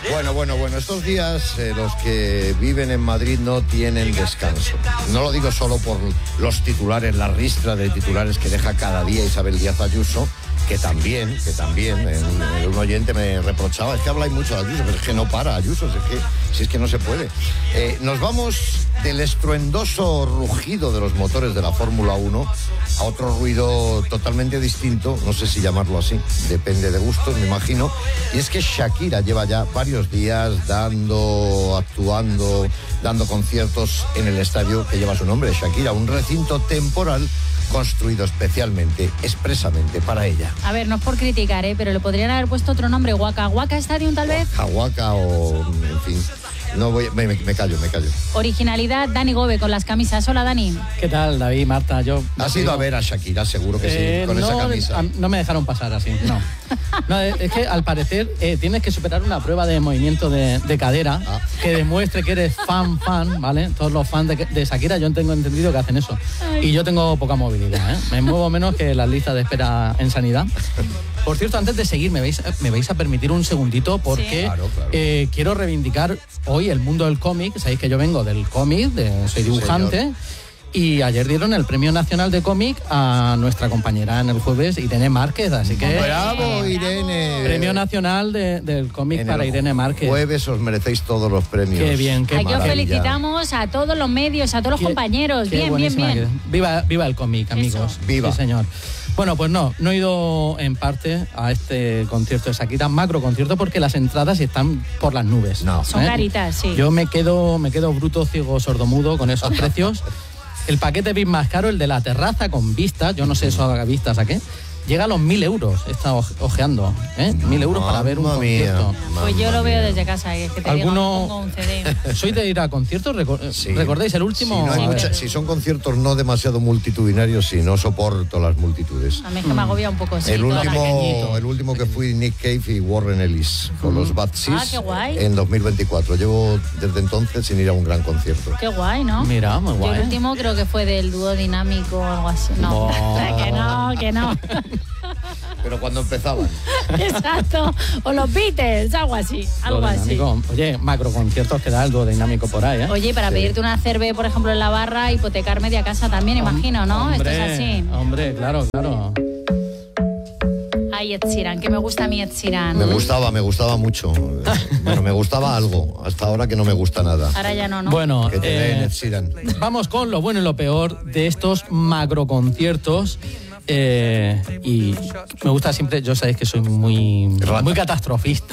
Bueno, estos días los que viven en Madrid no tienen descanso. No lo digo solo por los titulares, la ristra de titulares que deja cada día Isabel Díaz Ayuso, que también, un oyente me reprochaba, es que habláis mucho de Ayuso, pero es que no para Ayuso, si es que no se puede. Nos vamos del estruendoso rugido de los motores de la Fórmula 1 a otro ruido totalmente distinto, no sé si llamarlo así, depende de gustos, me imagino, y es que Shakira lleva ya varios días actuando, dando conciertos en el estadio que lleva su nombre, Shakira, un recinto temporal construido especialmente, expresamente para ella. A ver, no es por criticar, pero le podrían haber puesto otro nombre, Waka Waka Stadium tal vez. Waka o, en fin, no voy, me callo. Originalidad, Dani Gobe con las camisas. Hola, Dani. ¿Qué tal, David, Marta? ¿Has ido a ver a Shakira? Seguro que sí, con esa camisa. No me dejaron pasar así, no. No, es que al parecer tienes que superar una prueba de movimiento de cadera que demuestre que eres fan, ¿vale? Todos los fans de Shakira, yo tengo entendido que hacen eso. Y yo tengo poca movilidad, ¿eh? Me muevo menos que las listas de espera en sanidad. Por cierto, antes de seguir, me vais a permitir un segundito porque claro. Quiero reivindicar hoy el mundo del cómic. Sabéis que yo vengo del cómic, soy dibujante. Señor. Y ayer dieron el Premio Nacional de Cómic a nuestra compañera en el jueves, Irene Márquez, así que... ¡Bravo, Irene! Premio Nacional del Cómic para Irene Márquez. Jueves os merecéis todos los premios. Qué bien, qué maravilla. Aquí os felicitamos a todos los medios, a todos los compañeros. Bien. Viva el cómic, amigos. Eso. Viva. Sí, señor. Bueno, pues no he ido en parte a este concierto de Shakira, macro concierto, porque las entradas están por las nubes. No. Son caritas, sí. Yo me quedo bruto, ciego, sordomudo con esos precios. El paquete VIP más caro, el de la terraza con vistas, yo no sé eso haga vistas a qué, llega a los 1.000 euros, está ojeando, 1.000 euros para ver un concierto. Pues yo lo veo desde casa, es que te digo, pongo un CD. ¿Sois de ir a conciertos? Sí. ¿Recordáis el último? Si son conciertos no demasiado multitudinarios, sí, no soporto las multitudes. A mí es que me agobia un poco, sí. El último que fui, Nick Cave y Warren Ellis, con los Bad Seeds, qué guay. en 2024. Llevo desde entonces sin ir a un gran concierto. Qué guay, ¿no? Mira, muy guay. Yo el último creo que fue del dúo dinámico o algo así. No, que no. Pero cuando empezaban. Exacto. O los Beatles, algo así. Oye, macro conciertos que da el dúo dinámico por ahí, ¿eh? Oye, para pedirte una cerve, por ejemplo, en la barra, hipotecar media casa también, imagino, ¿no? Hombre, esto es así. Hombre, claro. Ay, Ed Sheeran, que me gusta a mí Ed Sheeran. Me gustaba mucho. Bueno, me gustaba algo. Hasta ahora que no me gusta nada. Ahora ya no. Bueno, que te den Ed Sheeran. Vamos con lo bueno y lo peor de estos macro conciertos. Y me gusta siempre, yo sabéis que soy muy catastrofista.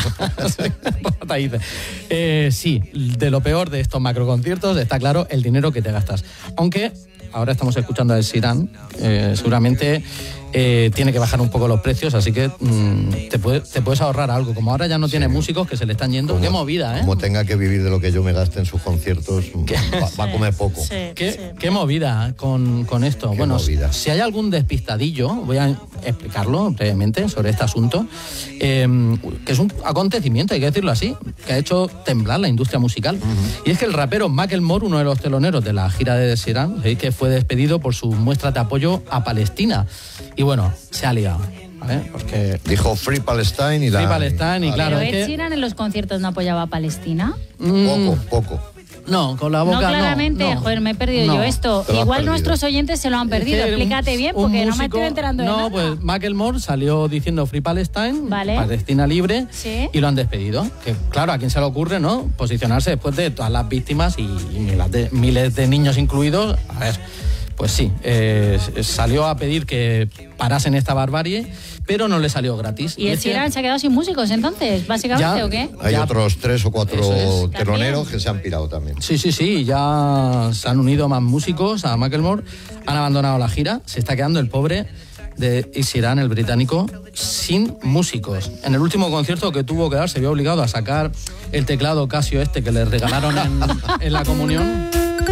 Sí, de lo peor de estos macroconciertos está claro el dinero que te gastas. Aunque ahora estamos escuchando a Ed Sheeran, seguramente tiene que bajar un poco los precios, así que te puedes ahorrar algo. Como ahora ya no tiene músicos que se le están yendo, qué movida, ¿eh? Como tenga que vivir de lo que yo me gaste en sus conciertos, va a comer poco. Sí, qué movida con esto. Bueno, movida. Si hay algún despistadillo, voy a explicarlo brevemente sobre este asunto, que es un acontecimiento, hay que decirlo así, que ha hecho temblar la industria musical. Y es que el rapero Macklemore, uno de los teloneros de la gira de Ed Sheeran, que fue despedido por sus muestras de apoyo a Palestina. Y bueno, se ha liado, ¿vale? Porque dijo Free Palestine y Free Palestine y claro. ¿Pero Ed Sheeran en los conciertos no apoyaba a Palestina? Poco. No, con la boca no. Claramente, joder, me he perdido yo esto. Igual nuestros oyentes se lo han perdido. Explícate bien, porque no me estoy enterando de nada. No, pues Macklemore salió diciendo Free Palestine, ¿vale? Palestina libre, ¿sí? Y lo han despedido. Que claro, ¿a quién se le ocurre, no? Posicionarse después de todas las víctimas y miles de niños incluidos. A ver, pues sí, salió a pedir que parasen esta barbarie, pero no le salió gratis. ¿Y Ed Sheeran se ha quedado sin músicos entonces, básicamente, o qué? Hay otros 3 o 4 teloneros que se han pirado también. Sí, ya se han unido más músicos a Macklemore, han abandonado la gira, se está quedando el pobre de Ed Sheeran, el británico, sin músicos. En el último concierto que tuvo que dar se vio obligado a sacar el teclado Casio que le regalaron en la comunión.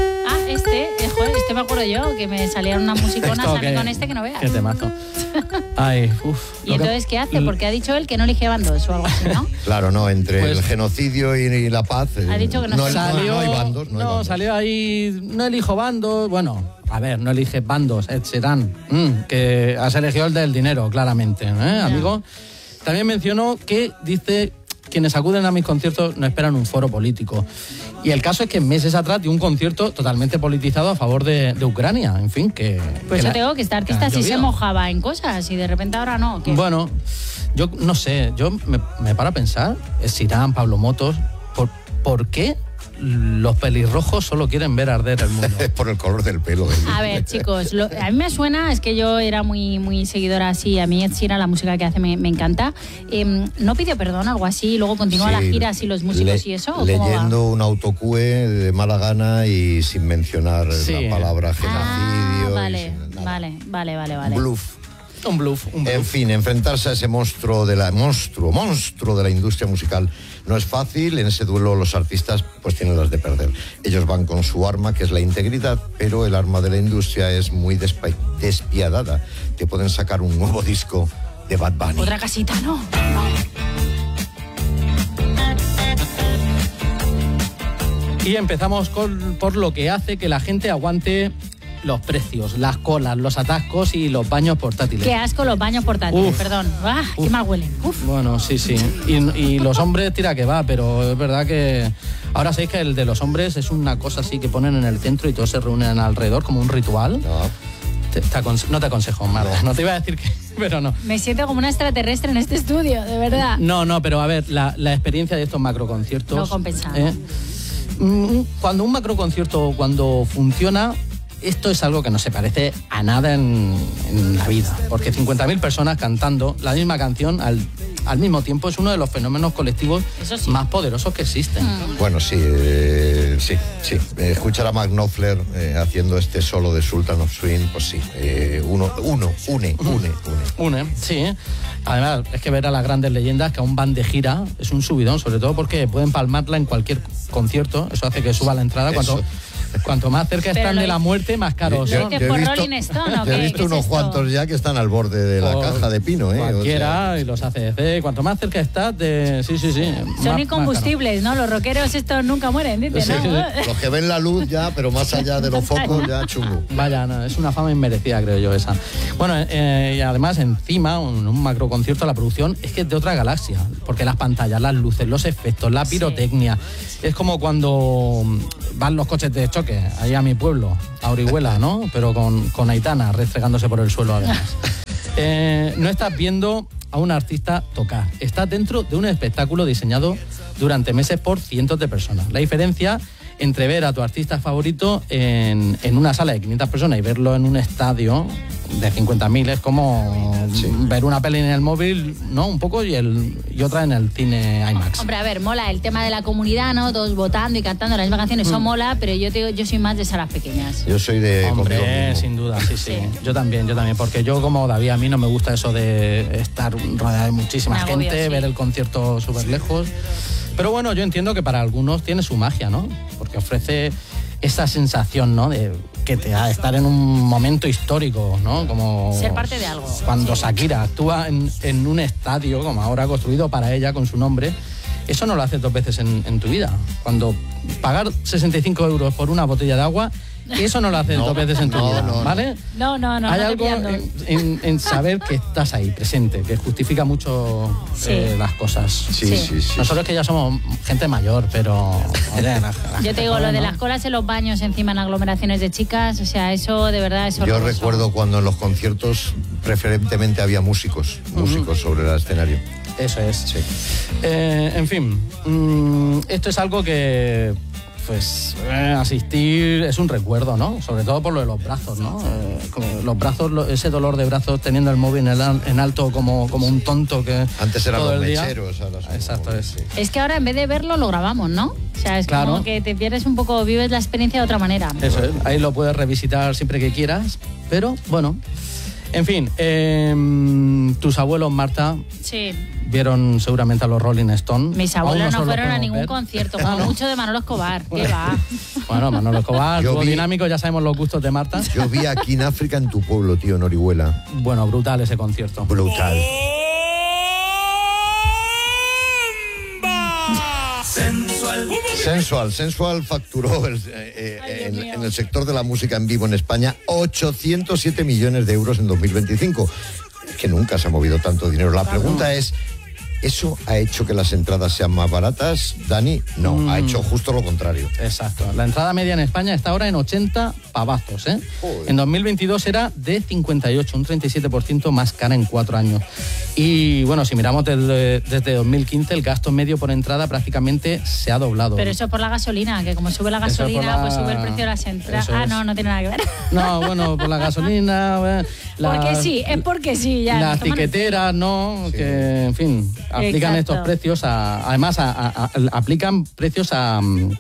Este me acuerdo yo, que me salieron unas musiconas a mí con que no veas. Qué temazo. Ay, ¿Y entonces qué hace? Porque ha dicho él que no elige bandos o algo así, ¿no? Claro, no, entre el genocidio y la paz. Ha dicho que no hay bandos. Salió ahí, no elijo bandos. Bueno, a ver, no elige bandos, Ed Sheeran, que has elegido el del dinero, claramente, amigo. También mencionó que dice quienes acuden a mis conciertos no esperan un foro político. Y el caso es que meses atrás dio un concierto totalmente politizado a favor de Ucrania. En fin, que... Pues yo tengo que este artista sí se mojaba en cosas y de repente ahora no. ¿Qué? Bueno, yo no sé, yo me paro a pensar, es Irán, Pablo Motos, ¿por qué los pelirrojos solo quieren ver arder el mundo? Es por el color del pelo. A ver, chicos, a mí me suena, es que yo era muy seguidora así, a mí Ed Sheeran, la música que hace me encanta. ¿No pidió perdón, algo así, y luego continúa la gira así los músicos y eso? Leyendo un autocue de mala gana y sin mencionar la palabra genocidio. Vale. Bluff. Un bluff. En fin, enfrentarse a ese monstruo de la industria musical no es fácil. En ese duelo los artistas pues tienen las de perder. Ellos van con su arma, que es la integridad, pero el arma de la industria es muy despiadada. Te pueden sacar un nuevo disco de Bad Bunny. Otra casita, ¿no? Y empezamos por lo que hace que la gente aguante los precios, las colas, los atascos y los baños portátiles. Qué asco los baños portátiles, perdón. Qué mal huelen. Bueno, sí. Y los hombres, tira que va, pero es verdad que... Ahora sabéis que el de los hombres es una cosa así que ponen en el centro y todos se reúnen alrededor como un ritual. No te aconsejo, Marta. No te iba a decir que... Pero no. Me siento como una extraterrestre en este estudio, de verdad. No, pero a ver, la experiencia de estos macroconciertos... No compensa. Cuando un macroconcierto, cuando funciona... Esto es algo que no se parece a nada en la vida, porque 50.000 personas cantando la misma canción al mismo tiempo es uno de los fenómenos colectivos más poderosos que existen. Bueno, sí. Escuchar a Mark Knopfler haciendo este solo de Sultan of Swing, pues sí, une. Sí. Además, es que ver a las grandes leyendas que aún van de gira es un subidón, sobre todo porque pueden palmarla en cualquier concierto. Eso hace que suba la entrada cuanto más cerca están de la muerte, más caros son. ¿Yo he visto unos cuantos ya que están al borde de la caja de pino, Cualquiera, y los ACDC, cuanto más cerca estás de... Sí. Son incombustibles, ¿no? Los rockeros estos nunca mueren, dice, ¿no? Sí. Los que ven la luz ya, pero más allá de los focos ya chungo. Vaya, no, es una fama inmerecida, creo yo, esa. Bueno, y además encima, un macroconcierto, la producción es que es de otra galaxia, porque las pantallas, las luces, los efectos, la pirotecnia, es como cuando van los coches de choque ahí a mi pueblo, a Orihuela, ¿no? Pero con Aitana restregándose por el suelo además. No estás viendo a un artista tocar, estás dentro de un espectáculo diseñado durante meses por cientos de personas. La diferencia entre ver a tu artista favorito en una sala de 500 personas y verlo en un estadio de 50.000 es como ver una peli en el móvil, ¿no? Un poco y otra en el cine IMAX. Hombre, a ver, mola el tema de la comunidad, ¿no? Todos votando y cantando las mismas canciones, eso mola, pero yo soy más de salas pequeñas. Yo soy de... Hombre, sin duda, sí. Yo también, porque yo como David, a mí no me gusta eso de estar rodeado de muchísima gente, ver el concierto súper lejos. Pero bueno, yo entiendo que para algunos tiene su magia, ¿no? Porque ofrece esa sensación, ¿no? De que te da estar en un momento histórico, ¿no? Como ser parte de algo. Cuando Shakira actúa en un estadio, como ahora construido para ella, con su nombre, eso no lo haces dos veces en tu vida. Cuando pagar 65 euros por una botella de agua, eso no lo haces dos veces en tu vida, ¿vale? No. Hay algo en saber que estás ahí, presente, que justifica mucho las cosas. Sí. Nosotros que ya somos gente mayor, pero... Yo te digo, lo de las colas en los baños encima en aglomeraciones de chicas, o sea, eso de verdad es horroroso. Yo recuerdo cuando en los conciertos preferentemente había músicos sobre el escenario. Eso es. Sí. En fin, esto es algo que... Pues asistir es un recuerdo, ¿no? Sobre todo por lo de los brazos, ¿no? Los brazos, ese dolor de brazos teniendo el móvil en alto como un tonto que... Antes eran todo los el día. mecheros. Exacto, es. Es que ahora en vez de verlo lo grabamos, ¿no? O sea, es como que te pierdes un poco, vives la experiencia de otra manera. Eso es, ahí lo puedes revisitar siempre que quieras, pero bueno... En fin, tus abuelos, Marta, vieron seguramente a los Rolling Stones. Mis abuelos no fueron a ningún concierto, como mucho de Manolo Escobar. ¿Qué va? Bueno, Manolo Escobar, dúo dinámico, ya sabemos los gustos de Marta. Yo vi aquí en África, en tu pueblo, tío, en Orihuela. Bueno, brutal ese concierto. Brutal. Sensual facturó en el sector de la música en vivo en España 807 millones de euros en 2025. Que nunca se ha movido tanto dinero. La pregunta es, ¿Eso ha hecho que las entradas sean más baratas, Dani? No, ha hecho justo lo contrario. Exacto. La entrada media en España está ahora en 80 pavazos, ¿eh? En 2022 era de 58, un 37% más cara en 4 años. Y bueno, si miramos desde 2015, el gasto medio por entrada prácticamente se ha doblado. Pero eso por la gasolina, que como sube la gasolina, pues sube el precio de las entradas. No tiene nada que ver. No, bueno, por la gasolina... porque sí, ya. Las tiqueteras, ¿no? Sí. Que, en fin, aplican estos precios además aplican precios a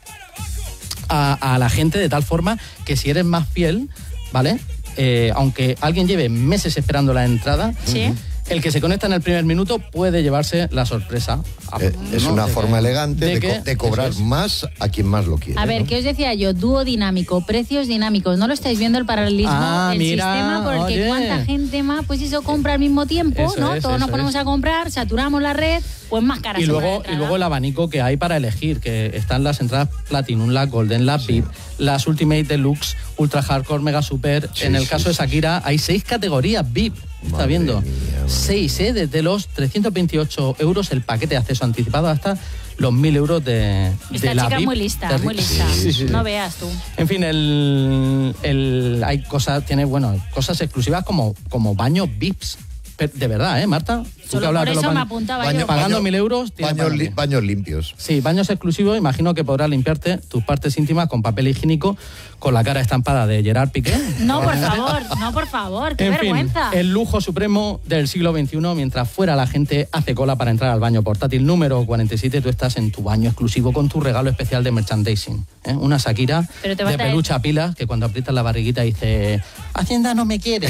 la gente de tal forma que si eres más fiel, ¿vale? Aunque alguien lleve meses esperando la entrada, ¿sí? El que se conecta en el primer minuto puede llevarse la sorpresa. Es una forma elegante de cobrar más a quien más lo quiere. A ver, ¿qué os decía yo? Dúo dinámico, precios dinámicos. ¿No lo estáis viendo el paralelismo? Sistema por el que cuánta gente más, pues eso compra al mismo tiempo, ¿no? Todos nos ponemos a comprar, saturamos la red, pues más cara. Y luego el abanico que hay para elegir, que están las entradas Platinum, las Golden, las VIP, las Ultimate Deluxe, Ultra Hardcore, Mega Super. En el caso de Shakira hay 6 categorías VIP. Está viendo 6, desde los 328 euros el paquete de acceso anticipado hasta los 1.000 euros de Esta la chica VIP. muy lista, muy lista. Sí. No veas tú. En fin, hay cosas, tiene cosas exclusivas como baños VIPs. De verdad, Marta. Solo por eso me apuntaba yo. Pagando 1.000 euros. Baños limpios. Sí, baños exclusivos. Imagino que podrás limpiarte tus partes íntimas con papel higiénico con la cara estampada de Gerard Piqué. No, por favor, qué vergüenza. Fin, el lujo supremo del siglo XXI, mientras fuera la gente hace cola para entrar al baño portátil número 47, tú estás en tu baño exclusivo con tu regalo especial de merchandising. Una Shakira de peluche a pilas que cuando aprietas la barriguita dice: Hacienda no me quiere.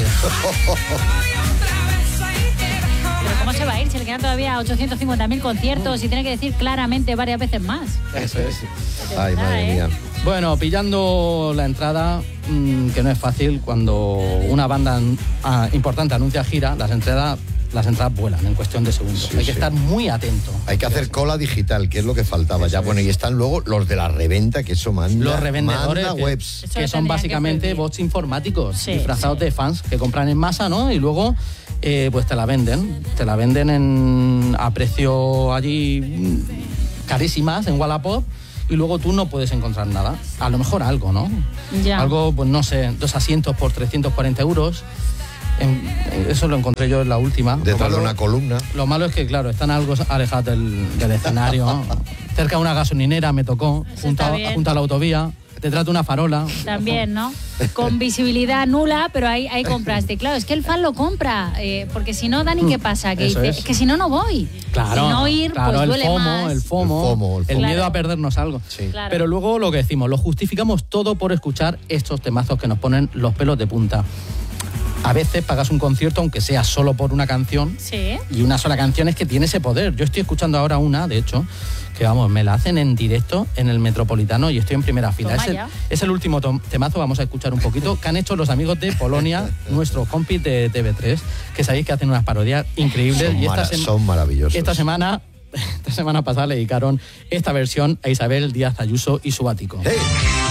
Pero ¿cómo se va a ir si le quedan todavía 850.000 conciertos y tiene que decir claramente varias veces más? Eso es. Ay, madre mía. Bueno, pillando la entrada, que no es fácil, cuando una banda importante anuncia gira, las entradas vuelan en cuestión de segundos. Hay que estar muy atento. Hay que hacer cola digital, que es lo que faltaba. Eso y están luego los de la reventa, que eso manda. Los revendedores webs. Que son básicamente bots informáticos disfrazados de fans que compran en masa, ¿no? Y luego pues te la venden a precio allí carísimas en Wallapop, y luego tú no puedes encontrar nada. A lo mejor algo, ¿no? Ya. Algo, pues no sé, 2 asientos por 340 euros. Eso lo encontré yo en la última. Detrás de una columna. Lo malo es que, claro, están algo alejados del escenario, ¿no? Cerca de una gasolinera me tocó, junto a la autovía. Detrás de una farola. También, ¿no? Con visibilidad nula, pero ahí compraste. Claro, es que el fan lo compra, porque si no, Dani, ¿qué pasa? Que dice, es que si no voy. Claro, si no ir, pues duele más. El FOMO, el miedo a perdernos algo. Sí. Claro. Pero luego lo que decimos, lo justificamos todo por escuchar estos temazos que nos ponen los pelos de punta. A veces pagas un concierto, aunque sea solo por una canción. Sí. Y una sola canción es que tiene ese poder. Yo estoy escuchando ahora una, de hecho, que me la hacen en directo en el Metropolitano y estoy en primera fila. Es el último temazo, vamos a escuchar un poquito, que han hecho los amigos de Polonia, nuestros compis de TV3, que sabéis que hacen unas parodias increíbles. Son maravillosos. Esta semana pasada le dedicaron esta versión a Isabel Díaz Ayuso y su ático. ¡Hey!